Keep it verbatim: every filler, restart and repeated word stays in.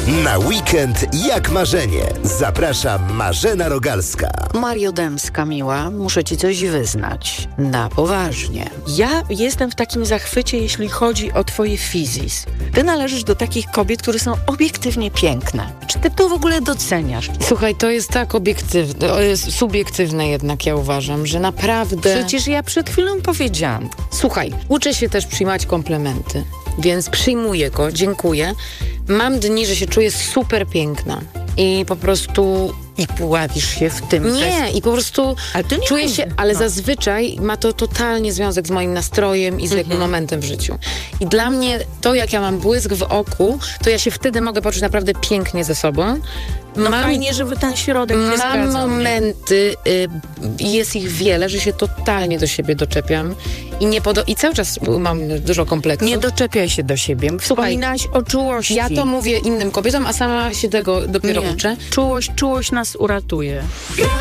Na weekend jak marzenie. Zaprasza Marzena Rogalska. Mario Dębska, miła, muszę ci coś wyznać. Na poważnie. Ja jestem w takim zachwycie, jeśli chodzi o twoje fizis. Ty należysz do takich kobiet, które są obiektywnie piękne. Czy ty to w ogóle doceniasz? Słuchaj, to jest tak obiektywne, to jest subiektywne jednak, ja uważam, że naprawdę... Przecież ja przed chwilą powiedziałam. Słuchaj, uczę się też przyjmować komplementy, więc przyjmuję go, dziękuję. Mam dni, że się czuję super piękna i po prostu... I puławisz się w tym. Nie, jest... i po prostu ale to nie czuję mówię. się, ale no. zazwyczaj ma to totalnie związek z moim nastrojem i z jakimś Mhm. momentem w życiu. I dla mnie to, jak ja mam błysk w oku, to ja się wtedy mogę poczuć naprawdę pięknie ze sobą. No mam, fajnie, żeby ten środek się Mam zgadzał. momenty, y, jest ich wiele, że się totalnie do siebie doczepiam i nie podo- i cały czas mam dużo kompleksów. Nie doczepiaj się do siebie. Wspominałaś o czułości. Ja to mówię innym kobietom, a sama się tego dopiero Nie. uczę. Czułość, czułość nas uratuje.